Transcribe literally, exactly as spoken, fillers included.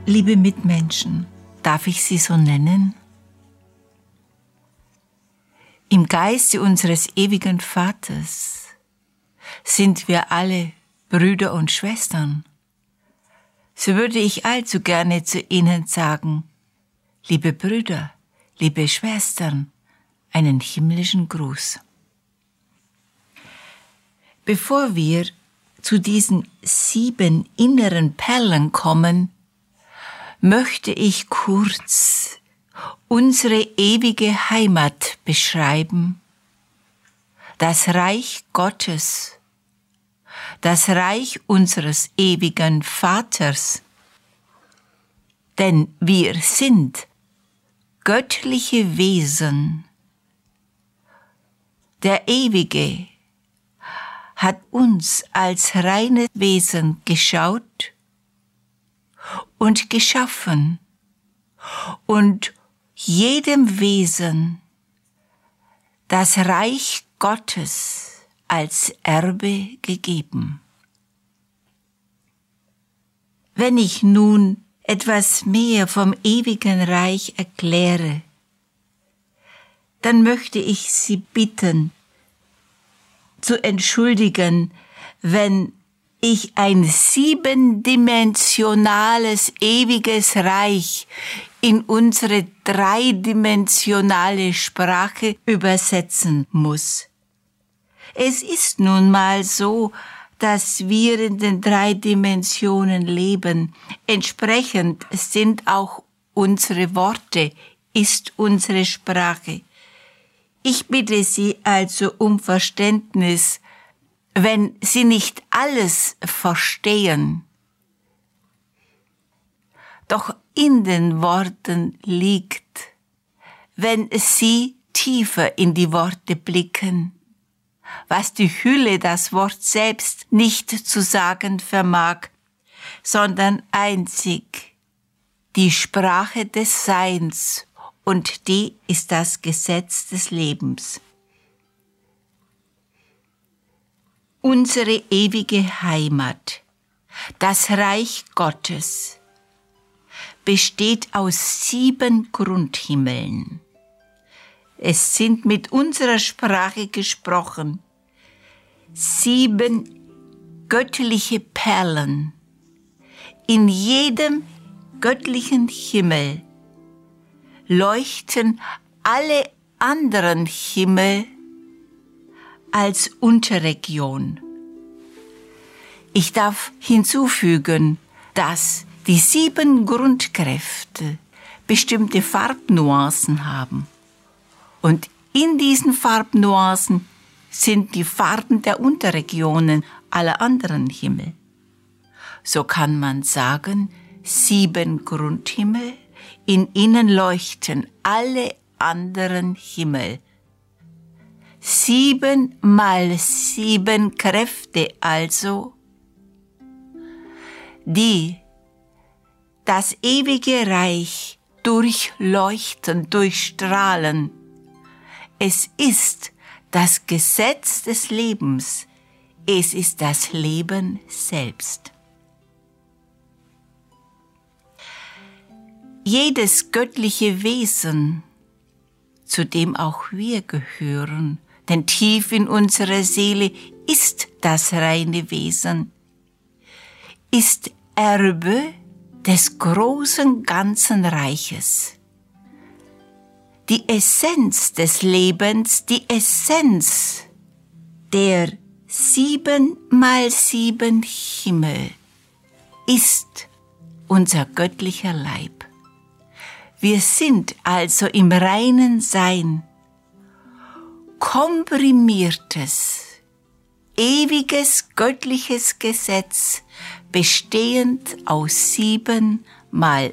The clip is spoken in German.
Liebe Mitmenschen, darf ich Sie so nennen? Im Geiste unseres ewigen Vaters sind wir alle Brüder und Schwestern. So würde ich allzu gerne zu Ihnen sagen, liebe Brüder, liebe Schwestern, einen himmlischen Gruß. Bevor wir zu diesen sieben inneren Perlen kommen, möchte ich kurz unsere ewige Heimat beschreiben, das Reich Gottes, das Reich unseres ewigen Vaters. Denn wir sind göttliche Wesen. Der Ewige hat uns als reine Wesen geschaut und geschaffen und jedem Wesen das Reich Gottes als Erbe gegeben. Wenn ich nun etwas mehr vom ewigen Reich erkläre, dann möchte ich Sie bitten, zu entschuldigen, wenn ich ein siebendimensionales, ewiges Reich in unsere dreidimensionale Sprache übersetzen muss. Es ist nun mal so, dass wir in den drei Dimensionen leben. Entsprechend sind auch unsere Worte, ist unsere Sprache. Ich bitte Sie also um Verständnis, wenn Sie nicht alles verstehen. Doch in den Worten liegt, wenn Sie tiefer in die Worte blicken, was die Hülle, das Wort selbst nicht zu sagen vermag, sondern einzig die Sprache des Seins, und die ist das Gesetz des Lebens. Unsere ewige Heimat, das Reich Gottes, besteht aus sieben Grundhimmeln. Es sind mit unserer Sprache gesprochen sieben göttliche Perlen. In jedem göttlichen Himmel leuchten alle anderen Himmel als Unterregion. Ich darf hinzufügen, dass die sieben Grundkräfte bestimmte Farbnuancen haben. Und in diesen Farbnuancen sind die Farben der Unterregionen aller anderen Himmel. So kann man sagen, sieben Grundhimmel, in ihnen leuchten alle anderen Himmel. Sieben mal sieben Kräfte also, die das ewige Reich durchleuchten, durchstrahlen. Es ist das Gesetz des Lebens. Es ist das Leben selbst. Jedes göttliche Wesen, zu dem auch wir gehören, denn tief in unserer Seele ist das reine Wesen, ist Erbe des großen ganzen Reiches. Die Essenz des Lebens, die Essenz der sieben mal sieben Himmel ist unser göttlicher Leib. Wir sind also im reinen Sein, komprimiertes, ewiges göttliches Gesetz, bestehend aus sieben mal